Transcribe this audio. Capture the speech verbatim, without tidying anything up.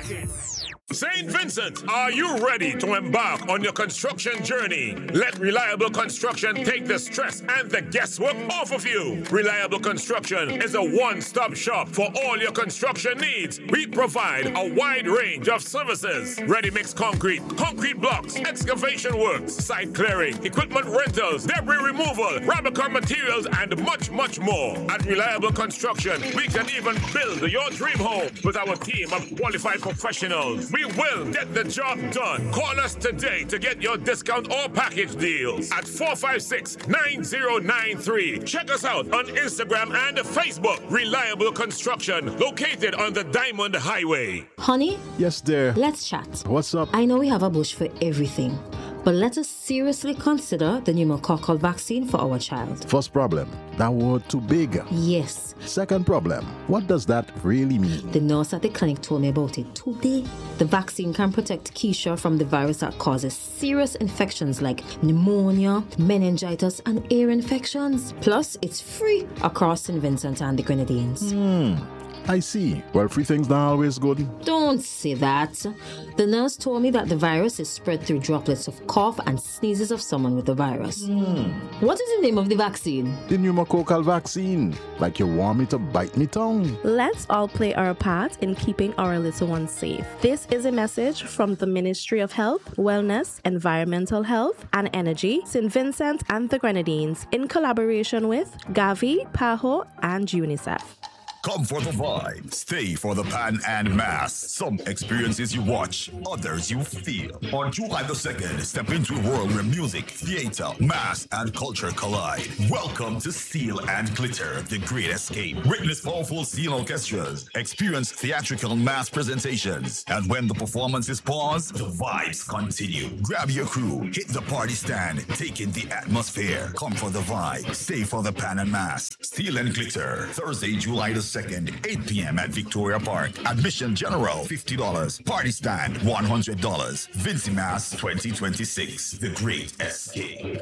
Saint Vincent, are you ready to embark on your construction journey? Let Reliable Construction take the stress and the guesswork off of you. Reliable Construction is a one-stop shop for all your construction needs. We provide a wide range of services: ready-mix concrete, concrete blocks, excavation works, site clearing, equipment rentals, debris removal, Rubicon materials, and much, much more. At Reliable Construction, we can even build your dream home with our team of qualified professionals. We will get the job done. Call us today to get your discount or package deals at four five six, nine zero nine three. Check us out on Instagram and Facebook. Reliable Construction, located on the Diamond Highway. Honey? Yes, dear. Let's chat. What's up? I know we have a bush for everything, but let us seriously consider the pneumococcal vaccine for our child. First problem, that word too big. Yes. Second problem, what does that really mean? The nurse at the clinic told me about it today. The vaccine can protect Keisha from the virus that causes serious infections like pneumonia, meningitis, and ear infections. Plus, it's free across Saint Vincent and the Grenadines. Hmm. I see. Well, free things not always good. Don't say that. The nurse told me that the virus is spread through droplets of cough and sneezes of someone with the virus. Mm. What is the name of the vaccine? The pneumococcal vaccine. Like you want me to bite me tongue. Let's all play our part in keeping our little ones safe. This is a message from the Ministry of Health, Wellness, Environmental Health and Energy, Saint Vincent and the Grenadines, in collaboration with Gavi, PAHO, and UNICEF. Come for the vibe, stay for the pan and mass. Some experiences you watch, others you feel. On July the second, step into a world where music, theater, mass, and culture collide. Welcome to Steel and Glitter, the Great Escape. Witness powerful steel orchestras, experience theatrical mass presentations, and when the performance is paused, the vibes continue. Grab your crew, hit the party stand, take in the atmosphere. Come for the vibe, stay for the pan and mass. Steel and Glitter, Thursday, July the second, eight p.m. at Victoria Park. Admission general, fifty dollars. Party stand, one hundred dollars. Vincy Mass twenty twenty-six, The Great Escape.